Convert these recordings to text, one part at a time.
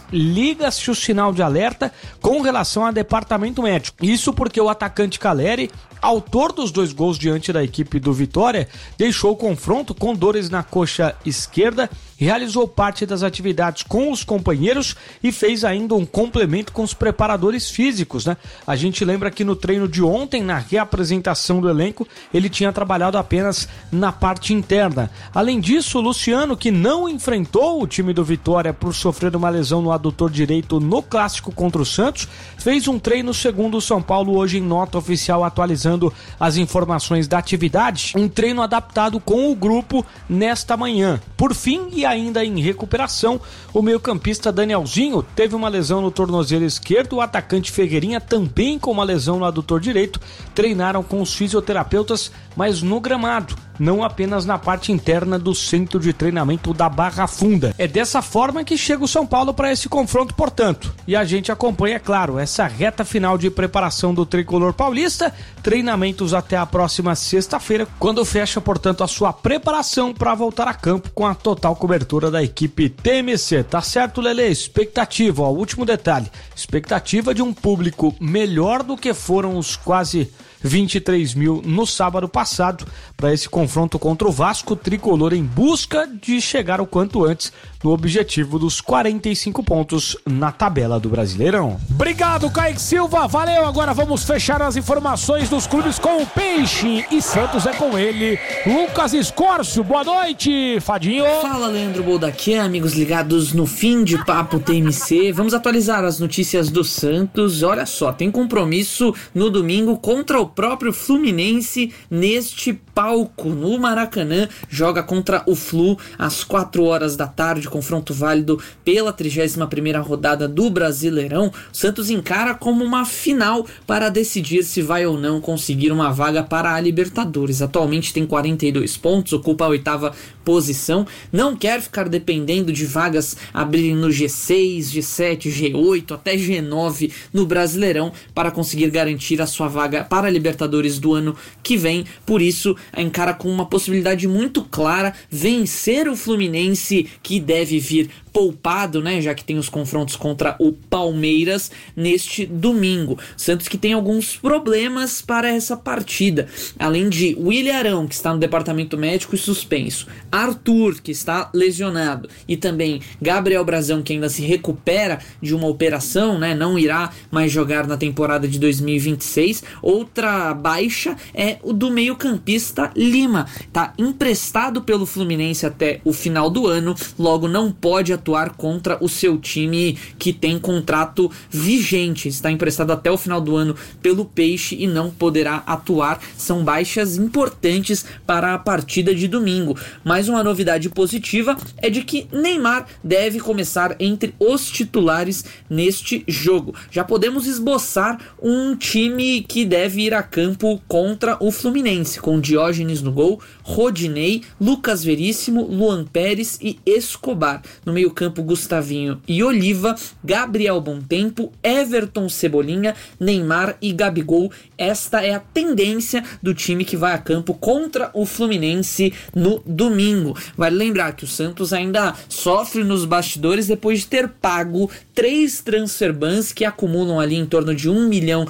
liga-se o sinal de alerta com relação ao departamento médico. Isso porque o atacante Caleri, autor dos 2 gols diante da equipe do Vitória, deixou o confronto com dores na coxa esquerda, realizou parte das atividades com os companheiros e fez ainda um complemento com os preparadores físicos, né? A gente lembra que no treino de ontem, na reapresentação do elenco, ele tinha trabalhado apenas na parte interna. Além disso, o Luciano, que não enfrentou o time do Vitória por sofrer uma lesão no adutor direito no clássico contra o Santos, fez um treino segundo o São Paulo hoje em nota oficial atualizando as informações da atividade, um treino adaptado com o grupo nesta manhã. Por fim, e ainda em recuperação, o meio-campista Danielzinho teve uma lesão no tornozelo esquerdo, o atacante Ferreirinha também com uma lesão no adutor direito, treinaram com os fisioterapeutas, mas no gramado, não apenas na parte interna do centro de treinamento da Barra Funda. É dessa forma que chega o São Paulo para esse confronto, portanto. E a gente acompanha, claro, essa reta final de preparação do tricolor paulista, treinamentos até a próxima sexta-feira, quando fecha, portanto, a sua preparação para voltar a campo com a total cobertura da equipe TMC. Tá certo, Lelê? Expectativa, ó, último detalhe, expectativa de um público melhor do que foram os quase 23 mil no sábado passado para esse confronto contra o Vasco, tricolor em busca de chegar o quanto antes no objetivo dos 45 pontos na tabela do Brasileirão. Obrigado, Kaique Silva, valeu. Agora vamos fechar as informações dos clubes com o Peixe e Santos é com ele, Lucas Escórcio. Boa noite, Fadinho. Fala, Leandro Boldaquê, amigos ligados no Fim de Papo TMC. Vamos atualizar as notícias do Santos. Olha só, tem compromisso no domingo contra o próprio Fluminense neste palco no Maracanã. Joga contra o Flu às 4 horas da tarde, confronto válido pela 31ª rodada do Brasileirão. O Santos encara como uma final para decidir se vai ou não conseguir uma vaga para a Libertadores. Atualmente tem 42 pontos, ocupa a 8ª posição, não quer ficar dependendo de vagas abrirem no G6, G7, G8 até G9 no Brasileirão para conseguir garantir a sua vaga para a Libertadores do ano que vem. Por isso, encara com uma possibilidade muito clara vencer o Fluminense, que deve vir poupado, né, já que tem os confrontos contra o Palmeiras neste domingo. Santos que tem alguns problemas para essa partida, além de William Arão, que está no departamento médico e suspenso, Arthur, que está lesionado, e também Gabriel Brazão, que ainda se recupera de uma operação, né, não irá mais jogar na temporada de 2026. Outra baixa é o do meio-campista Lima, está emprestado pelo Fluminense até o final do ano, logo não pode atuar contra o seu time que tem contrato vigente, está emprestado até o final do ano pelo Peixe e não poderá atuar. São baixas importantes para a partida de domingo. Mais uma novidade positiva é de que Neymar deve começar entre os titulares neste jogo. Já podemos esboçar um time que deve ir a campo contra o Fluminense, com Diógenes no gol, Rodinei, Lucas Veríssimo, Luan Pérez e Escobar. No meio-campo, Gustavinho e Oliva, Gabriel Bontempo, Everton Cebolinha, Neymar e Gabigol. Esta é a tendência do time que vai a campo contra o Fluminense no domingo. Vale lembrar que o Santos ainda sofre nos bastidores depois de ter pago 3 transfer bans que acumulam ali em torno de R$1 milhão,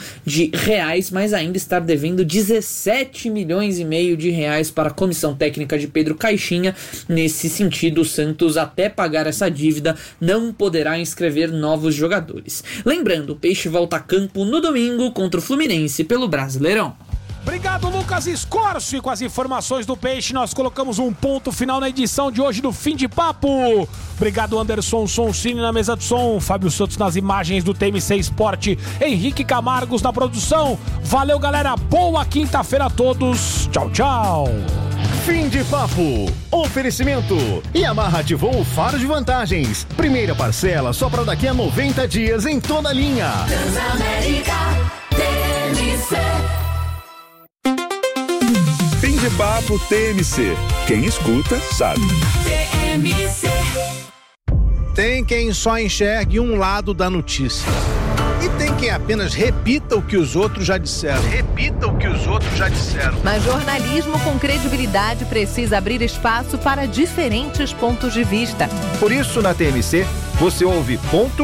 mas ainda estar devendo 17 milhões e meio de reais para a comissão técnica de Pedro Caixinha. Nesse sentido, o Santos, até pagar essa dívida, não poderá inscrever novos jogadores. Lembrando, o Peixe volta a campo no domingo contra o Fluminense pelo Brasileirão. Obrigado, Lucas Escórcio. E com as informações do Peixe, nós colocamos um ponto final na edição de hoje do Fim de Papo. Obrigado, Anderson Sonsini na mesa de som, Fábio Santos nas imagens do TMC Esporte, Henrique Camargos na produção. Valeu, galera. Boa quinta-feira a todos. Tchau, tchau. Fim de Papo. Oferecimento. Yamaha ativou o Faro de Vantagens. Primeira parcela só para daqui a 90 dias em toda a linha. Transamérica TMC. Fim de Papo TMC. Quem escuta sabe. TMC. Tem quem só enxergue um lado da notícia. E tem quem apenas repita o que os outros já disseram. Mas jornalismo com credibilidade precisa abrir espaço para diferentes pontos de vista. Por isso, na TMC, você ouve ponto